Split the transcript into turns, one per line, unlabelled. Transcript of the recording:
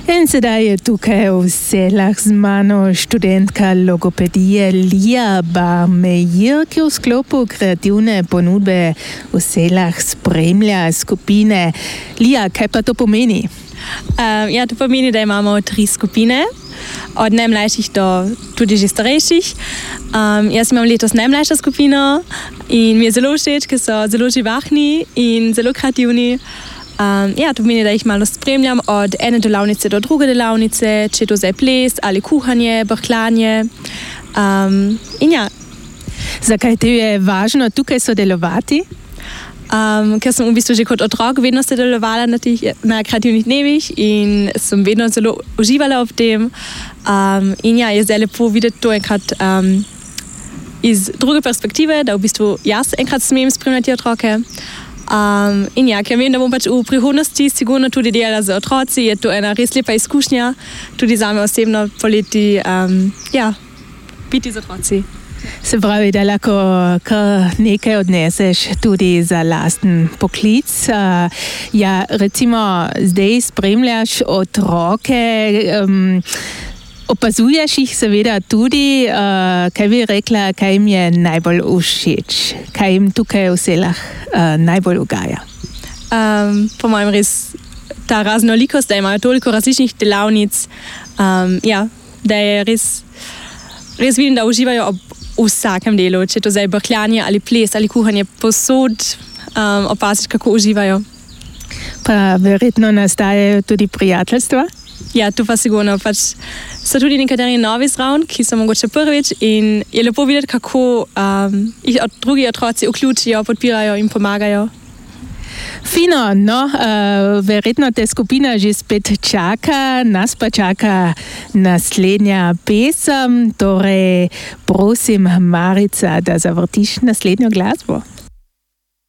In sedaj je tukaj v Selah z mano študentka logopedije Lija Barmeir, ki v sklopu kreativne ponudbe v Selah spremlja skupine. Lija, kaj pa to pomeni?
Ja, to pomeni, da imamo 3 skupine, od najmlajših do tudi že starejših. Jaz imam letos najmlajšo skupino in mi je zelo všeč, ker so zelo živahni in zelo kreativni. Ja, to pomeni, da jih malo spremljam od ene delavnice do druge delavnice, če to zdaj ples ali kuhanje, brkljanje. In ja.
Zakaj ti je važno tukaj sodelovati?
Ker sem v bistvu že kot otrok vedno sodelovala na kreativnih dnevih in sem vedno zelo uživala ob tem. In ja, je zdaj lepo videti to enkrat iz druge perspektive, da v bistvu jaz enkrat smem spremljati otroke. In ja, ker vem, da bom pač v prihodnosti sigurno tudi delala z otroci, je to ena res lepa izkušnja, tudi zame osebno poleti, ja, biti z otroci.
Se pravi, da lahko kar nekaj odneseš tudi za lasten poklic. Ja, recimo zdaj spremljaš otroke, opazuješ jih seveda tudi, kaj bi rekla, kaj jim je najbolj všeč, kaj jim tukaj v Selah najbolj ugaja?
Po mojem res ta raznolikost, da imajo toliko različnih delavnic, ja, da je res vidim, da uživajo ob vsakem delu, če to zdaj brkljanje ali ples ali kuhanje, posod opaziš, kako uživajo.
Pa verjetno nastajajo tudi prijateljstva?
Ja, tu pa sigurno, pač so tudi nekateri novi zraven, ki so mogoče prvič in je lepo videti, kako jih drugi otroci vključijo, podpirajo in pomagajo.
Fino, no, verjetno te skupina že spet čaka, nas pa čaka naslednja pesem, torej prosim Marica, da zavrtiš naslednjo glasbo.